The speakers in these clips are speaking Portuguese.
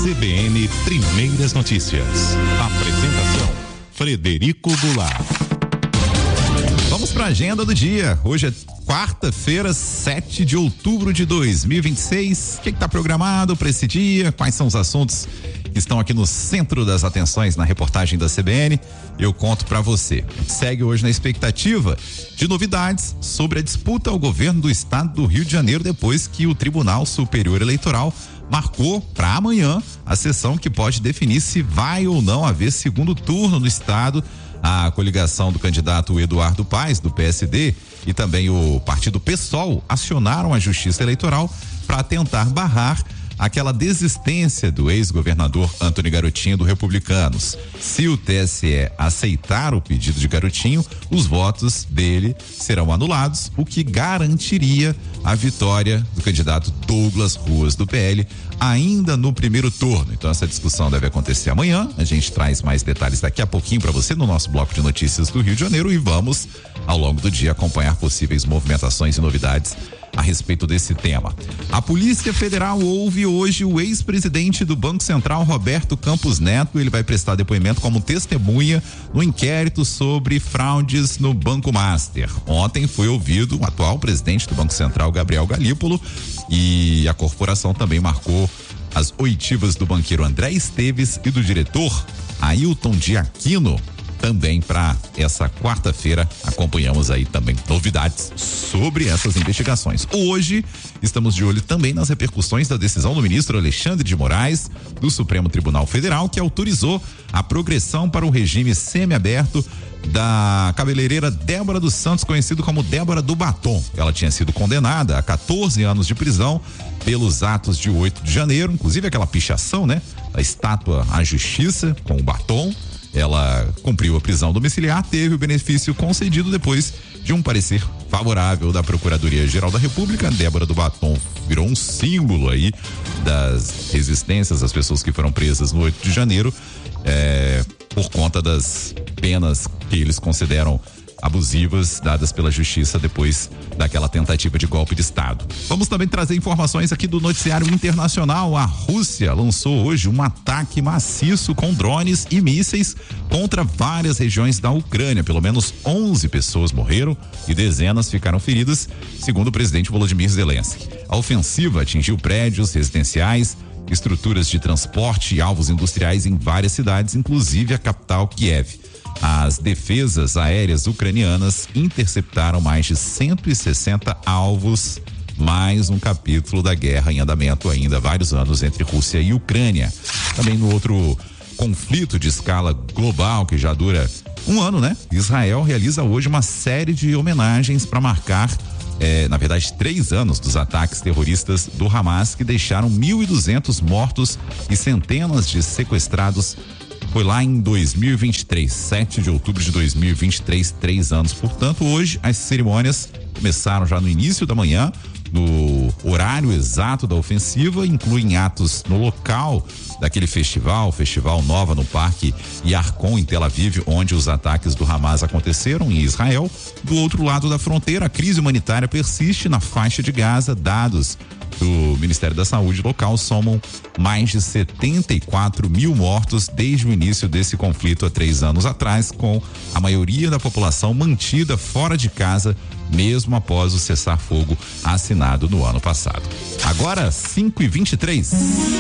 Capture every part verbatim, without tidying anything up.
C B N Primeiras Notícias. Apresentação: Frederico Goulart. Vamos para a agenda do dia. Hoje é quarta-feira, sete de outubro de dois mil e vinte e seis. O que está programado para esse dia? Quais são os assuntos que estão aqui no centro das atenções na reportagem da C B N? Eu conto para você. Segue hoje na expectativa de novidades sobre a disputa ao governo do estado do Rio de Janeiro, depois que o Tribunal Superior Eleitoral marcou para amanhã a sessão que pode definir se vai ou não haver segundo turno no estado. A coligação do candidato Eduardo Paes, do P S D, e também o partido PSOL acionaram a Justiça Eleitoral para tentar barrar aquela desistência do ex-governador Antony Garotinho, do Republicanos. Se o T S E aceitar o pedido de Garotinho, os votos dele serão anulados, o que garantiria a vitória do candidato Douglas Ruas, do P L, ainda no primeiro turno. Então essa discussão deve acontecer amanhã. A gente traz mais detalhes daqui a pouquinho para você no nosso bloco de notícias do Rio de Janeiro, e vamos ao longo do dia acompanhar possíveis movimentações e novidades a respeito desse tema. A Polícia Federal ouve hoje o ex-presidente do Banco Central, Roberto Campos Neto. Ele vai prestar depoimento como testemunha no inquérito sobre fraudes no Banco Master. Ontem foi ouvido o atual presidente do Banco Central, Gabriel Galípolo, e a corporação também marcou as oitivas do banqueiro André Esteves e do diretor Ailton de Aquino. Também para essa quarta-feira acompanhamos aí também novidades sobre essas investigações. Hoje estamos de olho também nas repercussões da decisão do ministro Alexandre de Moraes do Supremo Tribunal Federal, que autorizou a progressão para o regime semiaberto da cabeleireira Débora dos Santos, conhecido como Débora do Batom. Ela tinha sido condenada a quatorze anos de prisão pelos atos de oito de janeiro, inclusive aquela pichação, né? A estátua à justiça com o batom. Ela cumpriu a prisão domiciliar, teve o benefício concedido depois de um parecer favorável da Procuradoria-Geral da República. Débora do Batom virou um símbolo aí das resistências das pessoas que foram presas no oito de janeiro, é, por conta das penas que eles consideram abusivas dadas pela justiça depois daquela tentativa de golpe de estado. Vamos também trazer informações aqui do noticiário internacional. A Rússia lançou hoje um ataque maciço com drones e mísseis contra várias regiões da Ucrânia. Pelo menos onze pessoas morreram e dezenas ficaram feridas, segundo o presidente Volodymyr Zelensky. A ofensiva atingiu prédios residenciais, estruturas de transporte e alvos industriais em várias cidades, inclusive a capital Kiev. As defesas aéreas ucranianas interceptaram mais de cento e sessenta alvos, mais um capítulo da guerra em andamento ainda há vários anos entre Rússia e Ucrânia. Também no outro conflito de escala global que já dura um ano, né? Israel realiza hoje uma série de homenagens para marcar, é, na verdade, três anos dos ataques terroristas do Hamas, que deixaram mil e duzentos mortos e centenas de sequestrados. Foi lá em dois mil e vinte e três, sete de outubro de dois mil e vinte e três, três anos. Portanto, hoje as cerimônias começaram já no início da manhã, no horário exato da ofensiva, incluem atos no local daquele festival, Festival Nova no Parque Yarkon, em Tel Aviv, onde os ataques do Hamas aconteceram, em Israel. Do outro lado da fronteira, a crise humanitária persiste na faixa de Gaza. Dados do Ministério da Saúde local somam mais de setenta e quatro mil mortos desde o início desse conflito há três anos atrás, com a maioria da população mantida fora de casa, mesmo após o cessar-fogo assinado no ano passado. Agora, cinco e vinte e três.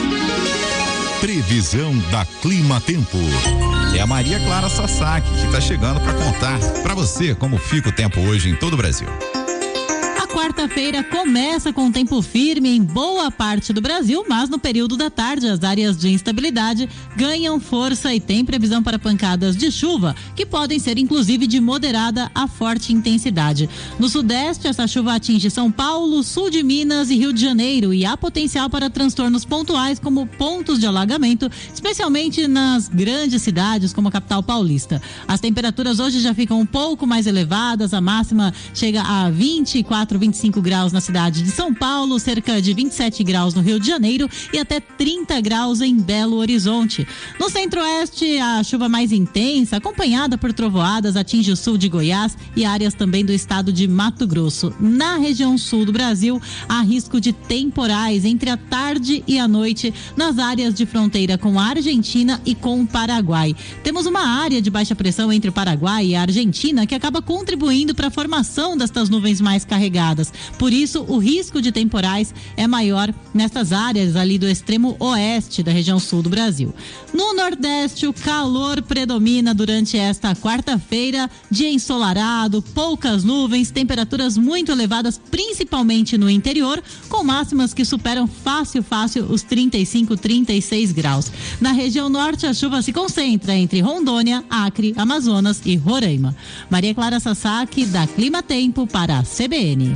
Previsão da Clima Tempo. É a Maria Clara Sasaki que está chegando para contar para você como fica o tempo hoje em todo o Brasil. Quarta-feira começa com tempo firme em boa parte do Brasil, mas no período da tarde as áreas de instabilidade ganham força e tem previsão para pancadas de chuva, que podem ser inclusive de moderada a forte intensidade. No sudeste, essa chuva atinge São Paulo, sul de Minas e Rio de Janeiro, e há potencial para transtornos pontuais como pontos de alagamento, especialmente nas grandes cidades como a capital paulista. As temperaturas hoje já ficam um pouco mais elevadas, a máxima chega a vinte e quatro, vinte vinte e cinco graus na cidade de São Paulo, cerca de vinte e sete graus no Rio de Janeiro e até trinta graus em Belo Horizonte. No centro-oeste, a chuva mais intensa, acompanhada por trovoadas, atinge o sul de Goiás e áreas também do estado de Mato Grosso. Na região sul do Brasil, há risco de temporais entre a tarde e a noite nas áreas de fronteira com a Argentina e com o Paraguai. Temos uma área de baixa pressão entre o Paraguai e a Argentina que acaba contribuindo para a formação destas nuvens mais carregadas. Por isso, o risco de temporais é maior nessas áreas ali do extremo oeste da região sul do Brasil. No Nordeste, o calor predomina durante esta quarta-feira, dia ensolarado, poucas nuvens, temperaturas muito elevadas, principalmente no interior, com máximas que superam fácil, fácil os trinta e cinco, trinta e seis graus. Na região norte, a chuva se concentra entre Rondônia, Acre, Amazonas e Roraima. Maria Clara Sasaki, da Clima Tempo, para a C B N.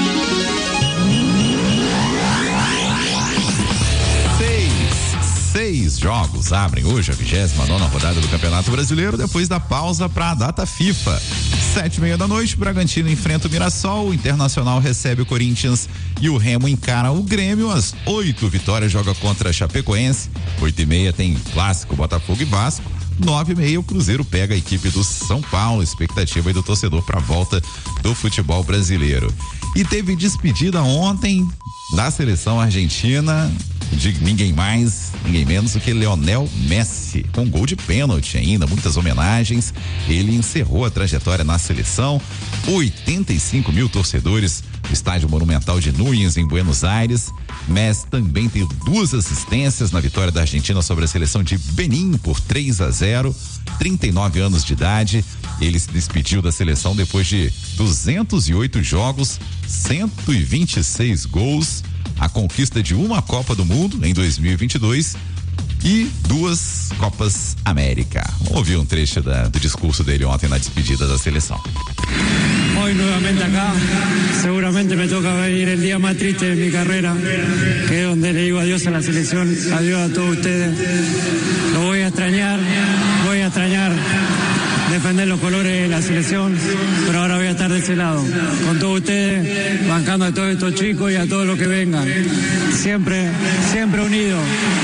Seis jogos abrem hoje a vigésima nona rodada do Campeonato Brasileiro, depois da pausa para a data FIFA. Sete e meia da noite, Bragantino enfrenta o Mirassol, o Internacional recebe o Corinthians e o Remo encara o Grêmio. Às oito, Vitória joga contra a Chapecoense. Oito e meia tem clássico Botafogo e Vasco. Nove e meia, o Cruzeiro pega a equipe do São Paulo. Expectativa aí do torcedor para a volta do futebol brasileiro. E teve despedida ontem da seleção argentina de ninguém mais, ninguém menos do que Lionel Messi, com gol de pênalti ainda, muitas homenagens. Ele encerrou a trajetória na seleção. oitenta e cinco mil torcedores no Estádio Monumental de Núñez, em Buenos Aires. Messi também teve duas assistências na vitória da Argentina sobre a seleção de Benin por três a zero. trinta e nove anos de idade. Ele se despediu da seleção depois de duzentos e oito jogos, cento e vinte e seis gols, a conquista de uma Copa do Mundo em dois mil e vinte e dois e duas Copas América. Vamos ouvir um trecho da, do discurso dele ontem na despedida da seleção. Hoy nuevamente acá, seguramente me toca venir el día más triste de mi carrera, que es donde le digo adiós a la selección, adiós a todos ustedes. Lo voy a extrañar, voy a extrañar defender los colores de la selección, pero ahora voy a estar de ese lado, con todos ustedes, bancando a todos estos chicos y a todos los que vengan, siempre, siempre unidos.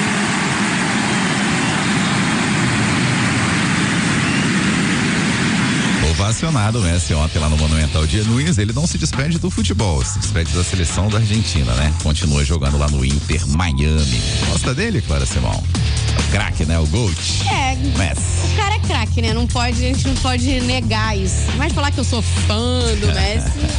Ovacionado o Messi ontem lá no Monumental de Núñez. Ele não se despede do futebol, se despede da seleção da Argentina, né? Continua jogando lá no Inter Miami. Gosta dele, Clara Simão? O craque, né? O Gold. É, Messi. O cara é craque, né? Não pode, a gente não pode negar isso. Mas falar que eu sou fã do Messi.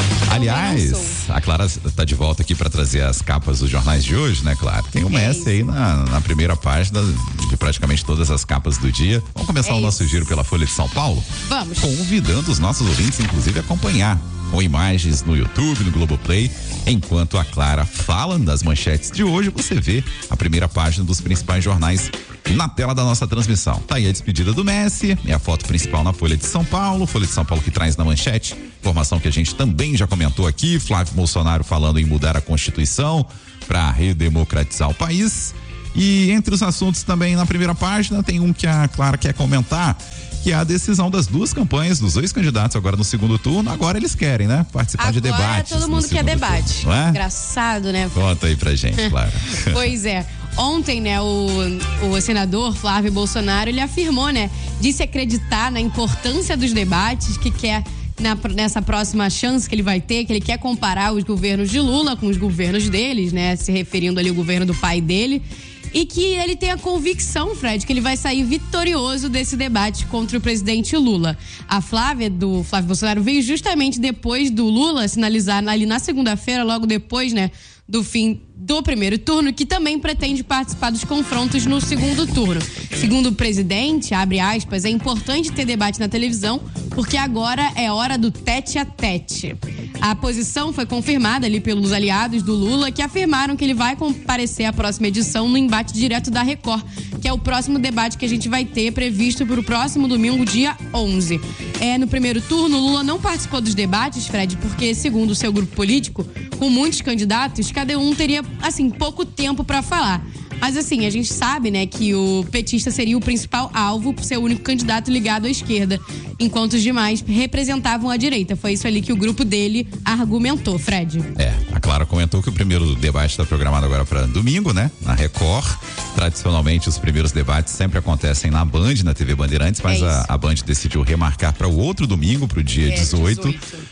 Aliás, a Clara está de volta aqui para trazer as capas dos jornais de hoje, né, Clara? Tem o Messi aí na, na primeira página de praticamente todas as capas do dia. Vamos começar é o nosso giro pela Folha de São Paulo? Vamos. Convidando os nossos ouvintes, inclusive, a acompanhar com imagens no YouTube, no Globoplay. Enquanto a Clara fala das manchetes de hoje, você vê a primeira página dos principais jornais na tela da nossa transmissão. Tá aí a despedida do Messi, é a foto principal na Folha de São Paulo, Folha de São Paulo que traz na manchete informação que a gente também já comentou aqui, Flávio Bolsonaro falando em mudar a Constituição para redemocratizar o país. E entre os assuntos também na primeira página tem um que a Clara quer comentar, que é a decisão das duas campanhas, dos dois candidatos agora no segundo turno. Agora eles querem, né? Participar agora de debates. Todo mundo quer debate. Turno, não é? Engraçado, né? Conta aí pra gente, Clara. Pois é. Ontem, né, o, o senador Flávio Bolsonaro, ele afirmou, né, disse acreditar na importância dos debates, que quer Na, nessa próxima chance que ele vai ter, que ele quer comparar os governos de Lula com os governos deles, né? Se referindo ali ao governo do pai dele. E que ele tem a convicção, Fred, que ele vai sair vitorioso desse debate contra o presidente Lula. A Flávia, do Flávio Bolsonaro, veio justamente depois do Lula sinalizar ali na segunda-feira, logo depois, né, do fim do primeiro turno, que também pretende participar dos confrontos no segundo turno. Segundo o presidente, abre aspas, é importante ter debate na televisão, porque agora é hora do tete a tete. A posição foi confirmada ali pelos aliados do Lula, que afirmaram que ele vai comparecer à próxima edição no embate direto da Record, que é o próximo debate que a gente vai ter previsto para o próximo domingo, dia onze. É, no primeiro turno, Lula não participou dos debates, Fred, porque, segundo o seu grupo político, com muitos candidatos, cada um teria, assim, pouco tempo para falar. Mas assim, a gente sabe, né, que o petista seria o principal alvo por ser o único candidato ligado à esquerda, enquanto os demais representavam a direita. Foi isso ali que o grupo dele argumentou, Fred. É, a Clara comentou que o primeiro debate está programado agora para domingo, né? Na Record. Tradicionalmente, os primeiros debates sempre acontecem na Band, na T V Bandeirantes, mas é a, a Band decidiu remarcar para o outro domingo, para o dia é, dezoito. dezoito.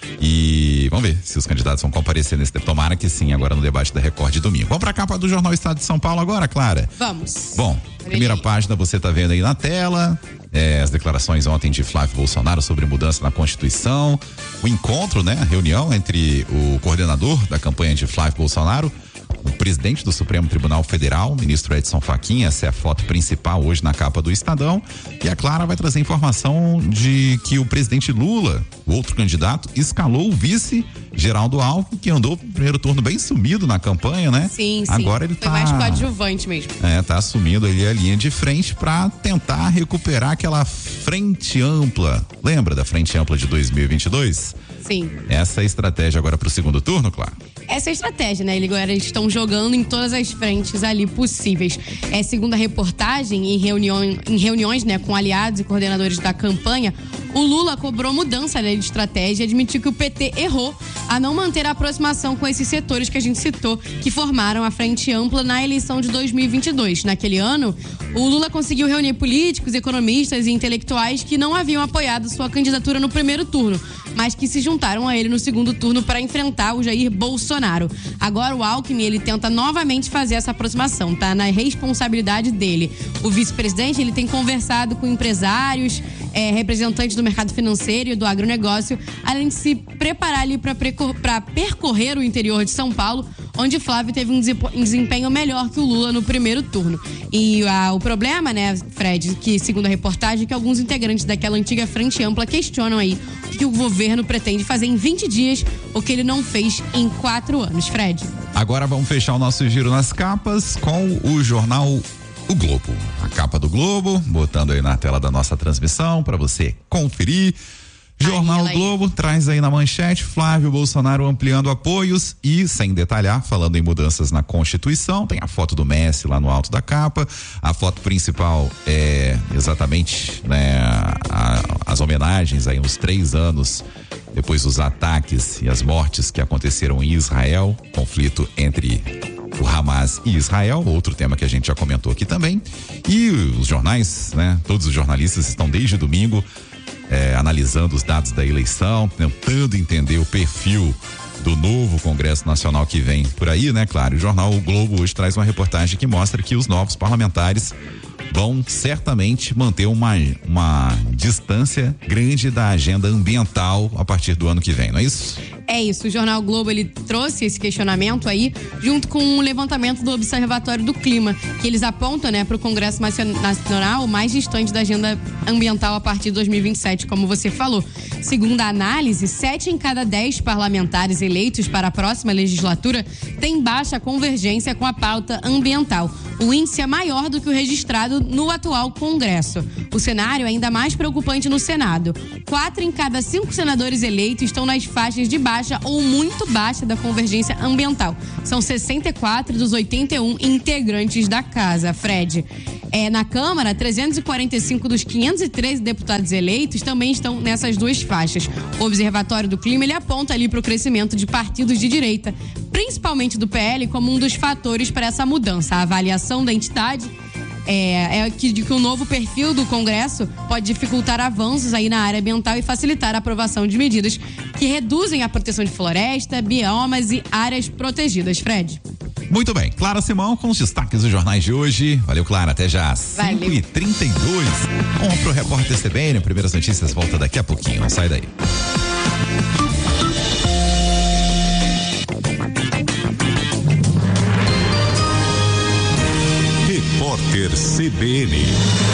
E vamos ver se os candidatos vão comparecer nesse debate. Tomara que sim, agora no debate da Record de domingo. Vamos para a capa do Jornal Estado de São Paulo agora, Clara? Vamos. Bom, primeira página você está vendo aí na tela. É, as declarações ontem de Flávio Bolsonaro sobre mudança na Constituição, o encontro, né, a reunião entre o coordenador da campanha de Flávio Bolsonaro, o presidente do Supremo Tribunal Federal, ministro Edson Fachin. Essa é a foto principal hoje na capa do Estadão. E a Clara vai trazer informação de que o presidente Lula, o outro candidato, escalou o vice Geraldo Alckmin, que andou no primeiro turno bem sumido na campanha, né? Sim, sim. Agora ele Foi tá mais coadjuvante mesmo. É, tá assumindo ali a linha de frente para tentar recuperar aquela frente ampla. Lembra da frente ampla de dois mil e vinte e dois? Sim. Essa é a estratégia agora pro segundo turno, claro. Essa é a estratégia, né? Eles agora estão jogando em todas as frentes ali possíveis. É, segundo a reportagem, em, reunião, em reuniões, né, com aliados e coordenadores da campanha, o Lula cobrou mudança, né, de estratégia e admitiu que o P T errou a não manter a aproximação com esses setores que a gente citou, que formaram a frente ampla na eleição de dois mil e vinte e dois. Naquele ano, o Lula conseguiu reunir políticos, economistas e intelectuais que não haviam apoiado sua candidatura no primeiro turno, mas que se juntaram a ele no segundo turno para enfrentar o Jair Bolsonaro. Agora o Alckmin, ele tenta novamente fazer essa aproximação, tá na responsabilidade dele. O vice-presidente, ele tem conversado com empresários, é, representantes do mercado financeiro e do agronegócio, além de se preparar ali para percorrer o interior de São Paulo, onde Flávio teve um desempenho melhor que o Lula no primeiro turno. E ah, o problema, né, Fred, que segundo a reportagem, que alguns integrantes daquela antiga frente ampla questionam aí o que o governo pretende fazer em vinte dias, o que ele não fez em quatro anos, Fred. Agora vamos fechar o nosso giro nas capas com o jornal O Globo. A capa do Globo, botando aí na tela da nossa transmissão para você conferir. Jornal aí, Globo aí. Traz aí na manchete Flávio Bolsonaro ampliando apoios e, sem detalhar, falando em mudanças na Constituição. Tem a foto do Messi lá no alto da capa. A foto principal é exatamente, né, a, as homenagens aí uns três anos depois dos ataques e as mortes que aconteceram em Israel, conflito entre o Hamas e Israel, outro tema que a gente já comentou aqui também. E os jornais, né, todos os jornalistas estão desde domingo É, analisando os dados da eleição, tentando entender o perfil do novo Congresso Nacional que vem por aí, né? Claro, o jornal O Globo hoje traz uma reportagem que mostra que os novos parlamentares vão certamente manter uma, uma distância grande da agenda ambiental a partir do ano que vem, não é isso? É isso, o Jornal Globo, ele trouxe esse questionamento aí, junto com um levantamento do Observatório do Clima, que eles apontam, né, para o Congresso Nacional mais distante da agenda ambiental a partir de dois mil e vinte e sete, como você falou. Segundo a análise, sete em cada dez parlamentares eleitos para a próxima legislatura têm baixa convergência com a pauta ambiental. O índice é maior do que o registrado no atual Congresso. O cenário é ainda mais preocupante no Senado. Quatro em cada cinco senadores eleitos estão nas faixas de baixa ou muito baixa da convergência ambiental. São sessenta e quatro dos oitenta e um integrantes da casa, Fred. É, na Câmara, trezentos e quarenta e cinco dos quinhentos e treze deputados eleitos também estão nessas duas faixas. O Observatório do Clima, ele aponta ali para o crescimento de partidos de direita, principalmente do P L, como um dos fatores para essa mudança. A avaliação da entidade é, é que, de que o novo perfil do Congresso pode dificultar avanços aí na área ambiental e facilitar a aprovação de medidas que reduzem a proteção de floresta, biomas e áreas protegidas. Fred. Muito bem, Clara Simão com os destaques dos jornais de hoje. Valeu, Clara, até já. cinco e trinta e dois. Vamos pro Repórter C B N. Primeiras notícias volta daqui a pouquinho. Não sai daí. Repórter C B N.